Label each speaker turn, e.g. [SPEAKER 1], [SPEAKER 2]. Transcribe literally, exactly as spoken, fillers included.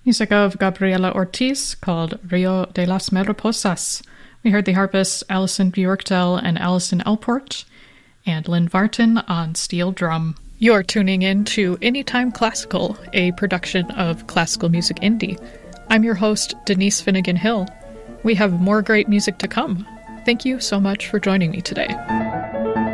[SPEAKER 1] Music of Gabriela Ortiz called Rio de las Mariposas. We heard the harpists Alison Bjorkdal and Alison Elport, and Lynn Vartan on steel drum. You're tuning in to Anytime Classical, a production of Classical Music Indie. I'm your host, Denise Finnegan Hill. We have more great music to come. Thank you so much for joining me today.